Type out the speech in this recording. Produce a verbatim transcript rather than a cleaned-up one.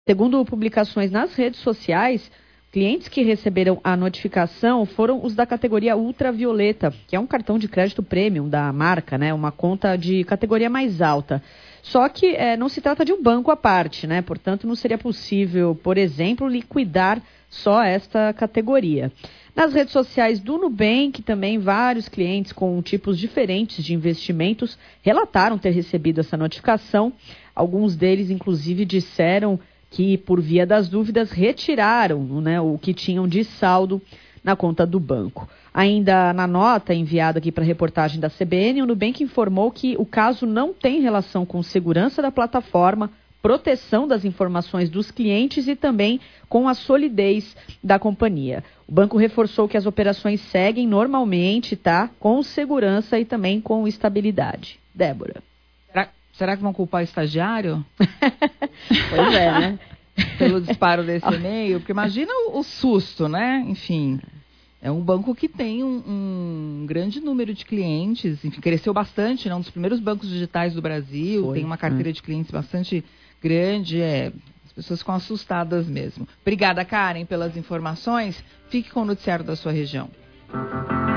Segundo publicações nas redes sociais, clientes que receberam a notificação foram os da categoria ultravioleta, que é um cartão de crédito premium da marca, né? Uma conta de categoria mais alta. Só que é, não se trata de um banco à parte, né? Portanto, não seria possível, por exemplo, liquidar só esta categoria. Nas redes sociais do Nubank, também vários clientes com tipos diferentes de investimentos relataram ter recebido essa notificação. Alguns deles, inclusive, disseram que, por via das dúvidas, retiraram, né, o que tinham de saldo na conta do banco. Ainda na nota enviada aqui para a reportagem da C B N, o Nubank informou que o caso não tem relação com segurança da plataforma, proteção das informações dos clientes e também com a solidez da companhia. O banco reforçou que as operações seguem normalmente, tá? Com segurança e também com estabilidade. Débora. Será, será que vão culpar o estagiário? Pois é, né? Pelo disparo desse e-mail? Porque imagina o, o susto, né? Enfim, é um banco que tem um, um grande número de clientes, enfim, cresceu bastante, né? Um dos primeiros bancos digitais do Brasil, Foi. tem uma carteira de clientes bastante grande, é, as pessoas ficam assustadas mesmo. Obrigada, Karen, pelas informações. Fique com o noticiário da sua região.